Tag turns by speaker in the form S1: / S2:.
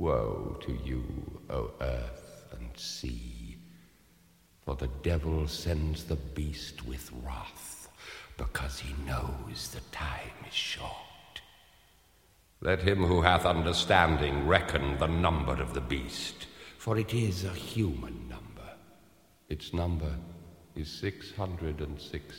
S1: Woe to you, O earth and sea, for the devil sends the beast with wrath, because he knows the time is short. Let him who hath understanding reckon the number of the beast, for it is a human number. Its number is 666.